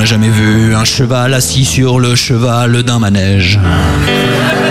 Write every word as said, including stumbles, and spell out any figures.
n'a jamais vu un cheval assis sur le cheval d'un manège?